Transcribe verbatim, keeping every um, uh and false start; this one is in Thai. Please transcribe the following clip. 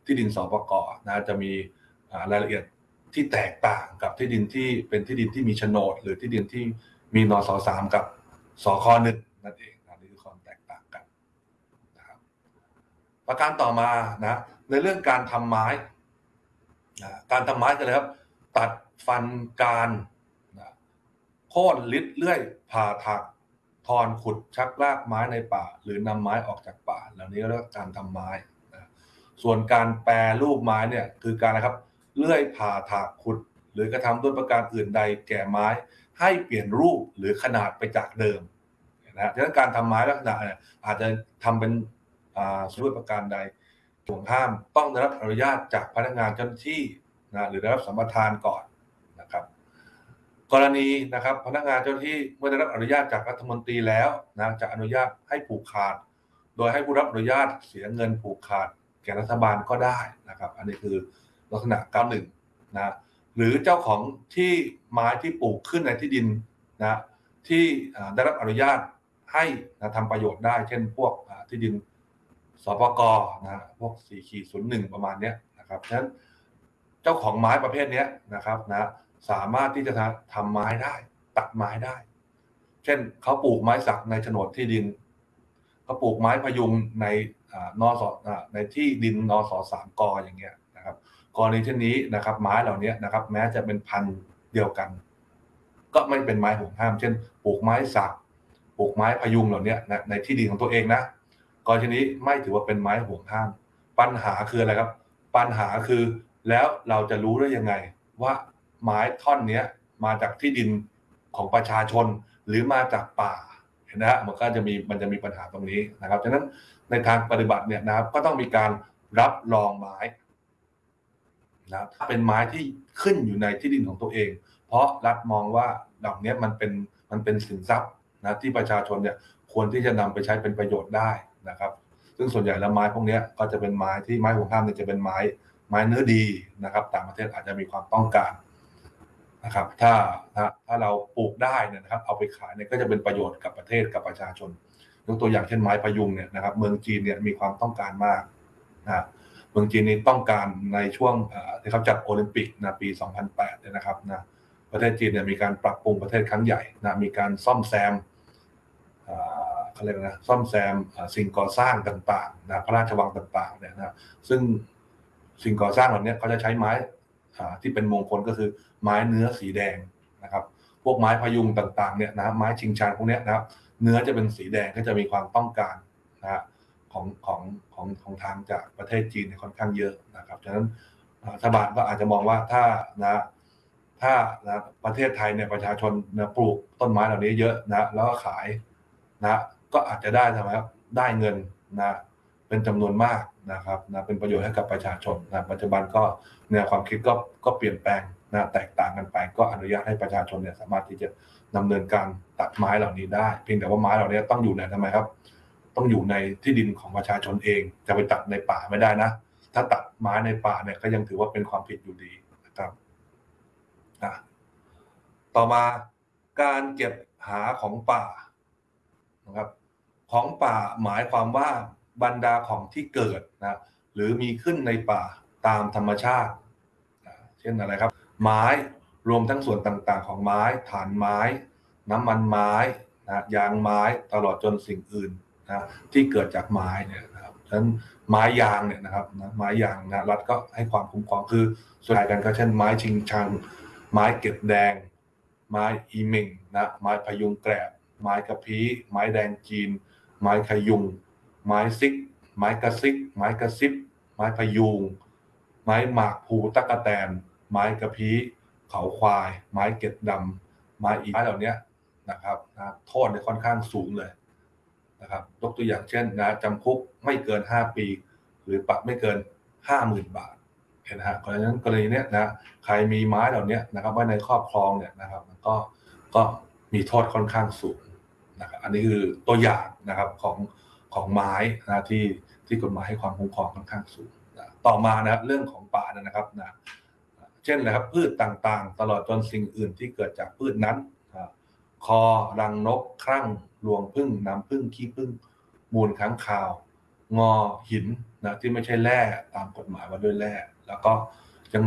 ที่ดินสปก.นะจะมีรายละเอียดที่แตกต่างกับที่ดินที่เป็นที่ดินที่มีโฉนดหรือที่ดินที่มีนสสามกับสคหนึ่งนั่นเองนี่คือความแตกต่างกันนะครับประการต่อมานะในเรื่องการทำไม้การทำไม้กันเลยครับตัดฟันการโค่นลิดเลื่อยผ่าถักถอนขุดชักรากไม้ในป่าหรือนำไม้ออกจากป่าเหล่านี้เรียกว่าการทำไม้นะส่วนการแปรรูปไม้เนี่ยคือการนะครับเลื่อยผ่าถักขุดหรือกระทำด้วยประการอื่นใดแก่ไม้ให้เปลี่ยนรูปหรือขนาดไปจากเดิมนะดังนั้นการทำไม้ลักษณะเนี่ยอาจจะทำเป็นด้วยประการใดห่วงห้ามต้องได้รับอนุญาตจากพนักงานเจ้าหน้าที่นะหรือได้รับสัมปทานก่อนนะครับกรณีนะครับพนักงานเจ้าหน้าที่เมื่อได้รับอนุญาตจากรัฐมนตรีแล้วนะจะอนุญาตให้ผูกขาดโดยให้ผู้รับอนุญาตเสียเงินผูกขาดแก่รัฐบาลก็ได้นะครับอันนี้คือลักษณะเก้าหนึ่งนะหรือเจ้าของที่ไม้ที่ปลูกขึ้นในที่ดินนะที่ได้รับอนุญาตให้นะทำประโยชน์ได้เช่นพวกที่ดินสปก.นะพวก สี่ศูนย์หนึ่ง ประมาณนี้นะครับฉะนั้นเจ้าของไม้ประเภทนี้นะครับนะสามารถที่จะทำไม้ได้ตัดไม้ได้เช่นเขาปลูกไม้สักในโฉนดที่ดินเขาปลูกไม้พยุงในนสในที่ดินนสสามกอย่างเงี้ยนะครับกรณีเช่นนี้นะครับไม้เหล่านี้นะครับแม้จะเป็นพันธุ์เดียวกันก็ไม่เป็นไม้ห่วงห้ามเช่นปลูกไม้สักปลูกไม้พยุงเหล่านี้ในที่ดินของตัวเองนะกรณีนี้ไม่ถือว่าเป็นไม้ห่วงห้ามปัญหาคืออะไรครับปัญหาคือแล้วเราจะรู้ได้ยังไงว่าไม้ท่อนนี้มาจากที่ดินของประชาชนหรือมาจากป่าเห็นไหมฮะมันก็จะมีมันจะมีปัญหาตรงนี้นะครับฉะนั้นในทางปฏิบัติเนี่ยนะครับก็ต้องมีการรับรองไม้นะถ้าเป็นไม้ที่ขึ้นอยู่ในที่ดินของตัวเองเพราะรัฐมองว่าเหล่านี้มันเป็นมันเป็นสินทรัพย์นะที่ประชาชนเนี่ยควรที่จะนำไปใช้เป็นประโยชน์ได้นะครับซึ่งส่วนใหญ่แล้วไม้พวกนี้ก็จะเป็นไม้ที่ไม้ห่วงห้ามเนี่ยจะเป็นไม้ไม้เนื้อดีนะครับต่างประเทศอาจจะมีความต้องการนะครับถ้าถ้าเราปลูกได้เนี่ยนะครับเอาไปขายเนี่ยก็จะเป็นประโยชน์กับประเทศกับประชาชนยกตัวอย่างเช่นไม้พยุงเนี่ยนะครับเมืองจีนเนี่ยมีความต้องการมากนะเมืองจีนนี่ต้องการในช่วงที่เขาจัดโอลิมปิกนะปีสองพันแปดเนี่ยนะครับนะประเทศจีนเนี่ยมีการปรับปรุงประเทศครั้งใหญ่นะมีการซ่อมแซมเขาเรียกนะซ่อมแซมสิ่งก่อสร้างต่างๆนะพระราชวังต่างๆเนี่ยนะซึ่งสิ่งก่อสร้างเหล่านี้เขาจะใช้ไม้ที่เป็นมงคลก็คือไม้เนื้อสีแดงนะครับพวกไม้พยุงต่างๆเนี่ยนะไม้ชิงชันพวกนี้นะครับเนื้อจะเป็นสีแดงก็จะมีความต้องการนะของของของของทางจากประเทศจีนค่อนข้างเยอะนะครับฉะนั้นรัฐบาลก็อาจจะมองว่าถ้านะถ้านะประเทศไทยเนี่ยประชาชนนะปลูกต้นไม้เหล่านี้เยอะนะแล้วก็ขายนะก็อาจจะได้ทำไมครับได้เงินนะเป็นจำนวนมากนะครับนะเป็นประโยชน์ให้กับประชาชนนะปัจจุบันก็แนวความคิดก็ก็เปลี่ยนแปลงนะแตกต่างกันไปก็อนุญาตให้ประชาชนเนี่ยสามารถที่จะดำเนินการตัดไม้เหล่านี้ได้เพียงแต่ว่าไม้เหล่านี้ต้องอยู่ในทำไมครับต้องอยู่ในที่ดินของประชาชนเองจะไปตัดในป่าไม่ได้นะถ้าตัดไม้ในป่าเนี่ยก็ยังถือว่าเป็นความผิดอยู่ดีนะครับต่อมาการเก็บหาของป่านะครับของป่าหมายความว่าบรรดาของที่เกิดนะหรือมีขึ้นในป่าตามธรรมชาติเช่นอะไรครับไม้รวมทั้งส่วนต่างๆของไม้ฐานไม้น้ำมันไม้นะยางไม้ตลอดจนสิ่งอื่นนะที่เกิดจากไม้เนี่ยนะครับฉะนั้นไม้ยางเนี่ยนะครับนะไม้ยางนะรัฐก็ให้ความคุ้มครองคือส่วนใหญ่กันก็เช่นไม้ชิงชังไม้เก็บแดงไม้อีเมงนะไม้พยุงแกรบไม้กระพี้ไม้แดงจีนไม้ขยุงไม้ซิกไม้กระซิกไม้กระซิบไม้พยุงไม้หมากภูตะกะแตนไม้กระพี้เขาควายไม้เก็ดดำไม้อีไม้เหล่านี้นะครับนะโทษเนี่ยค่อนข้างสูงเลยนะครับยกตัวอย่างเช่นนะจำคุกไม่เกินห้าปีหรือปรับไม่เกิน ห้าหมื่น บาทเห็นไหมฮะเพราะฉะนั้นกรณีเนี้ยนะใครมีไม้เหล่านี้นะครับไว้ในครอบครองเนี่ยนะครับก็ก็มีโทษค่อนข้างสูงนะครับอันนี้คือตัวอย่างนะครับของของไม้นะที่ที่กฎหมายให้ความคุ้มครองค่อนข้างสูงนะต่อมานะเรื่องของป่านะครับนะเช่นนะครับพืชต่างๆตลอดจนสิ่งอื่นที่เกิดจากพืชนั้นคอรังนกครั่งรวงผึ้งน้ำผึ้งขี้ผึ้งมูลค้างคาวงอหินนะที่ไม่ใช่แร่ตามกฎหมายว่าด้วยแร่แล้วก็